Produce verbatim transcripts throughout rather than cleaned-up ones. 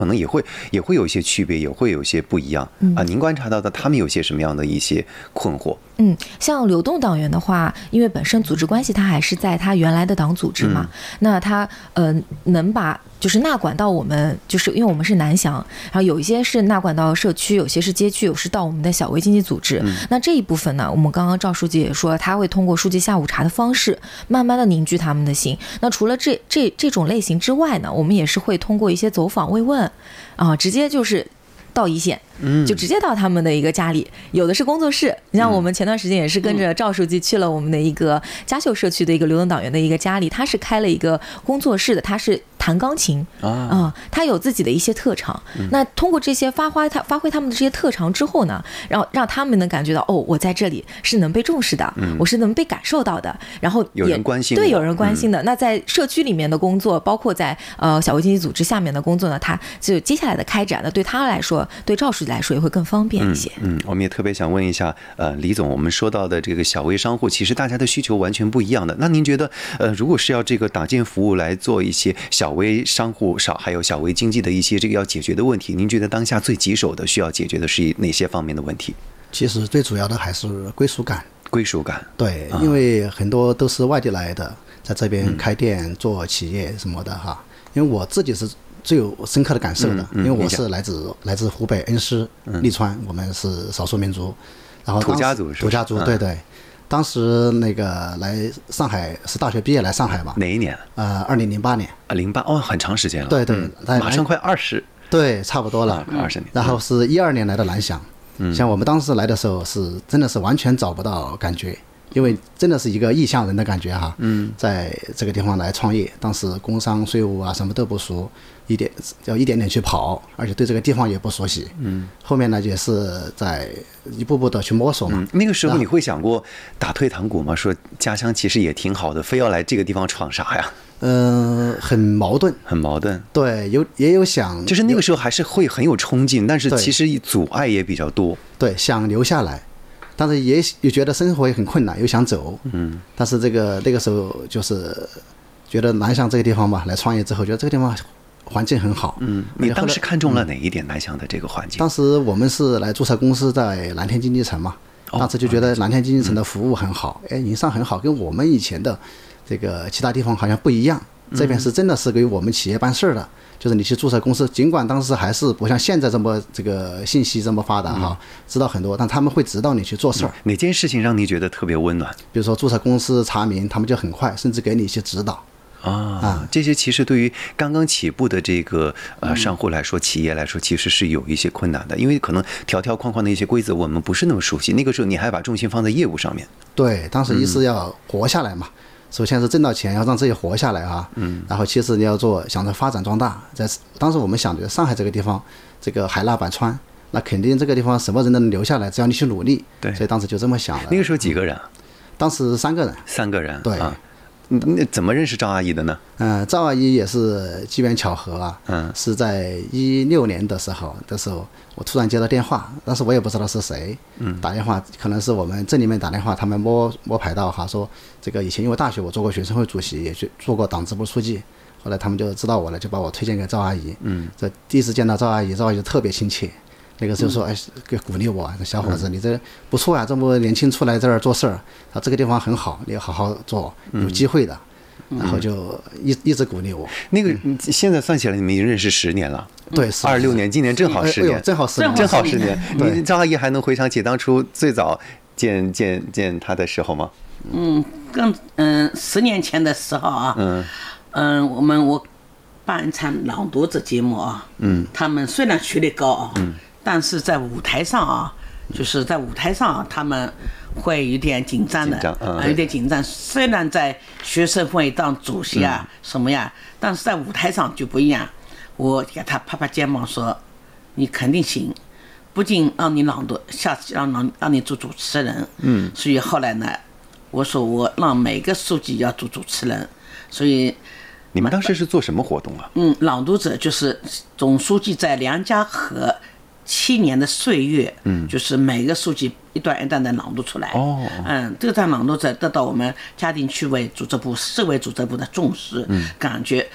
可能也会也会有一些区别，也会有一些不一样、嗯、啊。您观察到的他们有些什么样的一些困惑？ 嗯，像流动党员的话，因为本身组织关系它还是在它原来的党组织嘛，嗯、那它呃能把就是纳管到我们，就是因为我们是南翔，然后有一些是纳管到社区，有些是街区，有是到我们的小微经济组织。嗯、那这一部分呢，我们刚刚赵书记也说，他会通过书记下午茶的方式，慢慢的凝聚他们的心。那除了这这这种类型之外呢，我们也是会通过一些走访慰问，啊，直接就是到一线。就直接到他们的一个家里，有的是工作室。你像我们前段时间也是跟着赵书记去了我们的一个嘉秀社区的一个流动党员的一个家里，他是开了一个工作室的，他是弹钢琴啊、嗯，他有自己的一些特长。那通过这些发挥他发挥他们的这些特长之后呢，然后让他们能感觉到哦，我在这里是能被重视的，我是能被感受到的，然后也有人关心， 对，有人关心的。那在社区里面的工作，包括在呃小微经济组织下面的工作呢，他就接下来的开展呢，对他来说，对赵书记来说也会更方便一些。 嗯，嗯我们也特别想问一下，呃，李总，我们说到的这个小微商户，其实大家的需求完全不一样的。那您觉得，呃，如果是要这个党建服务来做一些小微商户少还有小微经济的一些这个要解决的问题，您觉得当下最棘手的需要解决的是哪些方面的问题？ 其实最主要的还是归属感。 归属感， 对，因为很多都是外地来的，在这边开店做企业什么的哈。因为我自己是最有深刻的感受的，因为我是来自来自湖北恩施利川，我们是少数民族，然后土家族是土家族，对对。当时那个来上海是大学毕业来上海嘛？ 哪一年？ 呃，二零零八年。 啊，零八哦，很长时间了。 对对， 嗯、马上快二十。 对，差不多了， 二十年。 然后是一二年来的南翔，嗯、像我们当时来的时候是真的是完全找不到感觉。因为真的是一个异乡人的感觉哈，嗯，在这个地方来创业，当时工商税务啊什么都不熟，一点要一点点去跑，而且对这个地方也不熟悉，嗯，后面呢也是在一步步的去摸索嘛。 嗯、那个时候你会想过打退堂鼓吗？说家乡其实也挺好的，非要来这个地方闯啥呀？ 嗯、呃，很矛盾， 很矛盾。 对，有也有想， 就是那个时候还是会很有冲劲，但是其实阻碍也比较多。 对，想留下来。但是也也觉得生活也很困难，又想走，嗯，但是这个那个时候就是觉得南翔这个地方吧，来创业之后，觉得这个地方环境很好， 嗯，你当时看中了哪一点南翔的这个环境？ 当时我们是来注册公司在蓝天经济城嘛，当时就觉得蓝天经济城的服务很好，哎，营商很好，跟我们以前的这个其他地方好像不一样，这边是真的是给我们企业办事的。就是你去注册公司，尽管当时还是不像现在这么这个信息这么发达哈，知道很多，但他们会指导你去做事儿。 哪件事情让你觉得特别温暖？ 比如说注册公司查明，他们就很快，甚至给你一些指导。 啊啊，这些其实对于刚刚起步的这个呃商户来说，企业来说，其实是有一些困难的，因为可能条条框框的一些规则我们不是那么熟悉。那个时候你还把重心放在业务上面。 对，当时一是要活下来嘛。嗯，首先是挣到钱，要让自己活下来啊，嗯，然后其实你要做想着发展壮大，在当时我们想着上海这个地方，这个海纳百川，那肯定这个地方什么人都能留下来，只要你去努力，对，所以当时就这么想了。 那个时候几个人啊？ 当时三个人。 三个人， 对。 啊，那怎么认识赵阿姨的呢？ 嗯、呃，赵阿姨也是机缘巧合啊，嗯，是在一六年的时候的时候，我突然接到电话，当时我也不知道是谁，嗯，打电话可能是我们镇里面打电话，他们摸摸排到哈，说这个以前因为大学我做过学生会主席，也去做过党支部书记，后来他们就知道我了，就把我推荐给赵阿姨，嗯，这第一次见到赵阿姨，赵阿姨就特别亲切。那个时候说，哎，给鼓励我，小伙子，你这不错啊，这么年轻出来这儿做事儿，啊，这个地方很好，你要好好做，有机会的。然后就一一直鼓励我。 那个现在算起来，你们已经认识十年了。 对， 二六年，今年正好十年， 哎、正好十年， 正好十年。你张阿姨还能回想起当初最早见见见她的时候吗？ 嗯，更嗯，十年前的时候啊，嗯嗯，我们我办一场朗读者节目啊，嗯，他们虽然学历高啊，嗯，但是在舞台上啊，就是在舞台上、啊、他们会有点紧张的，紧嗯、有点紧张。虽然在学生会当主席啊、嗯、什么呀，但是在舞台上就不一样。我给他拍拍肩膀说：“你肯定行，不仅让你朗读，下次让让让你做主持人。”嗯，所以后来呢，我说我让每个书记要做主持人。所以你们当时是做什么活动啊？ 嗯，朗读者就是总书记在梁家河七年的岁月，嗯，就是每个书记一段一段的朗读出来。哦，嗯，这段朗读者得到我们嘉定区委组织部、市委组织部的重视，嗯，感觉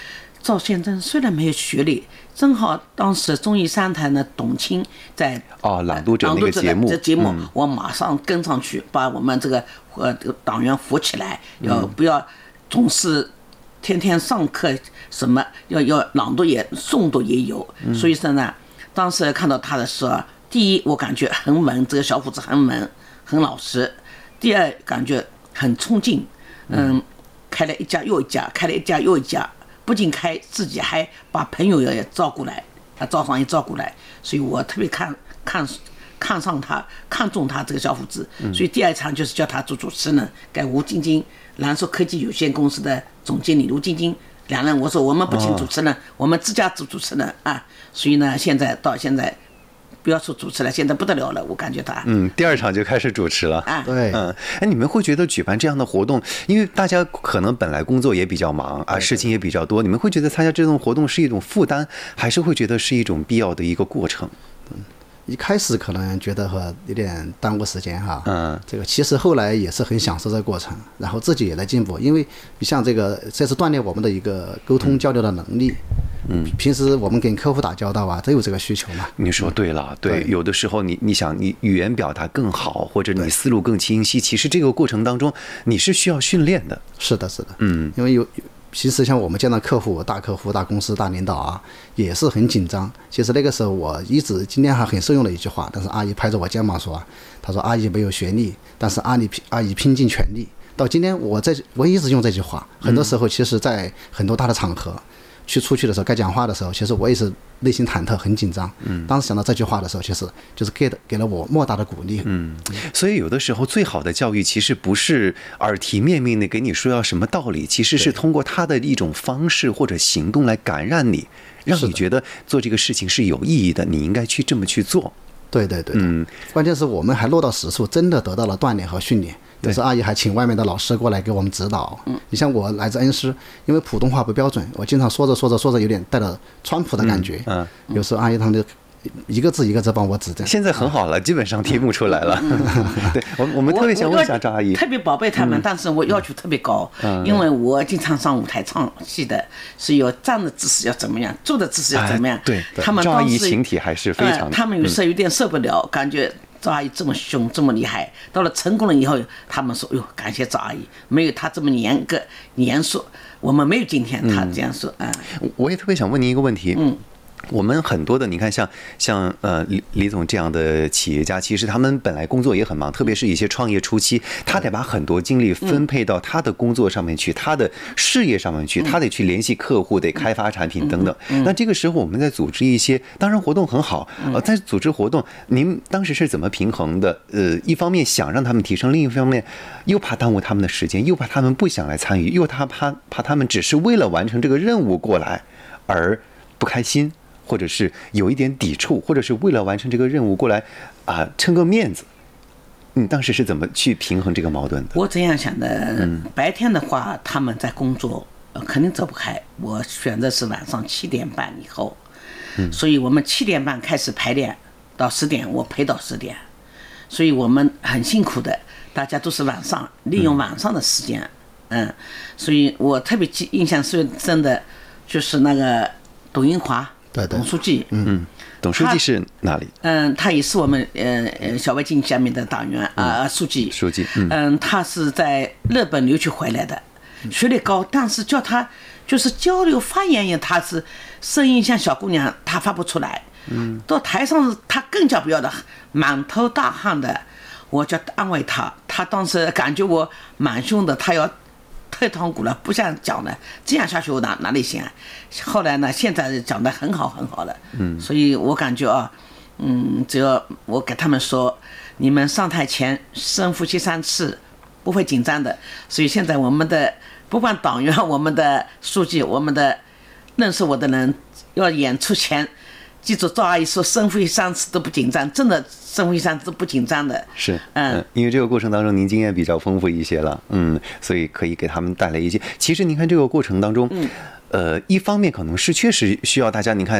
赵先生虽然没有学历，正好当时综艺三台呢，董卿在哦朗读者那个节目， 这节目、 嗯、 我马上跟上去，把我们这个呃党员扶起来，要不要总是天天上课什么，要要朗读也诵读也有， 嗯、 所以说呢，当时看到他的时候，第一我感觉很稳，这个小伙子很稳，很老实；第二感觉很冲劲，嗯，开了一家又一家，开了一家又一家。不仅开自己，还把朋友也照顾来，啊，招商也照顾来，所以我特别看看看上他，看中他这个小伙子。所以第二场就是叫他做主持人，给吴晶晶，蓝硕科技有限公司的总经理卢晶晶两人，我说我们不请主持人，哦、我们自家做主持人啊。所以呢，现在到现在。不要说主持了，现在不得了了，我感觉他。 嗯，第二场就开始主持了。 啊， 对， 嗯，哎，你们会觉得举办这样的活动，因为大家可能本来工作也比较忙啊，事情也比较多，你们会觉得参加这种活动是一种负担，还是会觉得是一种必要的一个过程？ 嗯，一开始可能觉得和有点耽误时间哈， 嗯， 这个其实后来也是很享受这个过程，然后自己也在进步，因为你像这个，这是锻炼我们的一个沟通交流的能力。嗯，平时我们跟客户打交道啊，都有这个需求嘛。 你说对了，对，对有的时候你你想你语言表达更好，或者你思路更清晰，其实这个过程当中你是需要训练的。 是的，是的， 嗯， 因为有，其实像我们见到客户、大客户、大公司、大领导啊，也是很紧张。其实那个时候我一直今天还很受用的一句话，但是阿姨拍着我肩膀说，她说阿姨没有学历，但是阿姨阿姨拼尽全力。到今天我在我一直用这句话，很多时候其实在很多大的场合。嗯去出去的时候，该讲话的时候，其实我也是内心忐忑，很紧张。嗯，当时想到这句话的时候，其实就是给给了我莫大的鼓励。 嗯，所以有的时候最好的教育其实不是耳提面命的给你说要什么道理，其实是通过他的一种方式或者行动来感染你，让你觉得做这个事情是有意义的，你应该去这么去做。 对对对， 嗯， 关键是我们还落到实处，真的得到了锻炼和训练。有时阿姨还请外面的老师过来给我们指导。嗯，你像我来自恩施，因为普通话不标准，我经常说着说着说着有点带了川普的感觉。嗯，嗯有时候阿姨他们就一个字一个字帮我指正。 现在很好了，基本上题目出来了。对，我我们特别想问一下张阿姨， 特别宝贝他们，但是我要求特别高，因为我经常上舞台唱戏的，是有站的姿势要怎么样，坐的姿势要怎么样。 对， 他们张阿姨形体还是非常。 他们有时候有点受不了，感觉。赵阿姨这么凶，这么厉害，到了成功了以后，他们说：“哟，感谢赵阿姨，没有她这么严格、严肃，我们没有今天。”她这样说啊、 嗯。我也特别想问您一个问题。嗯。我们很多的，你看像像呃李李总这样的企业家，其实他们本来工作也很忙，特别是一些创业初期，他得把很多精力分配到他的工作上面去，他的事业上面去，他得去联系客户，得开发产品等等。那这个时候我们在组织一些，当然活动很好，呃，在组织活动，您当时是怎么平衡的？呃，一方面想让他们提升，另一方面又怕耽误他们的时间，又怕他们不想来参与，又他怕怕他们只是为了完成这个任务过来而不开心。或者是有一点抵触，或者是为了完成这个任务过来啊、呃、撑个面子，你当时是怎么去平衡这个矛盾的？ 我这样想的，嗯、白天的话他们在工作，呃、肯定走不开。我选择是晚上七点半以后，嗯、所以我们七点半开始排练，到十点我陪到十点，所以我们很辛苦的，大家都是晚上利用晚上的时间，嗯，嗯所以我特别记印象最深的，就是那个董云华。 对对董书记， 嗯，董书记是哪里？ 嗯，他也是我们呃呃小外经下面的党员啊、呃，书记。 书记，嗯， 嗯，他是在日本留学回来的，学历高，但是叫他就是交流发言也，他是声音像小姑娘，他发不出来。嗯，到台上他更加不要的，满头大汗的，我就安慰他，他当时感觉我蛮凶的，他要。退堂鼓了，不想讲了，这样下去我哪哪里行啊？后来呢，现在讲得很好很好了，嗯，所以我感觉啊，嗯，只要我给他们说，你们上台前深呼吸三次，不会紧张的。所以现在我们的不管党员、我们的书记、我们的认识我的人，要演出前。记住赵阿姨说深呼吸三次都不紧张，真的深呼吸三次都不紧张的。 是，嗯，因为这个过程当中您经验比较丰富一些了，嗯，所以可以给他们带来一些。其实您看这个过程当中，嗯，呃，一方面可能是确实需要大家，你看。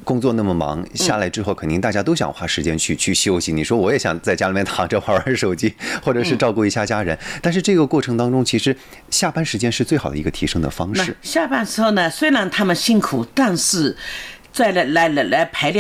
工作那么忙，下来之后肯定大家都想花时间去去休息。你说我也想在家里面躺着玩玩手机，或者是照顾一下家人，但是这个过程当中，其实下班时间是最好的一个提升的方式。 下班时候呢，虽然他们辛苦，但是再来来来来排练。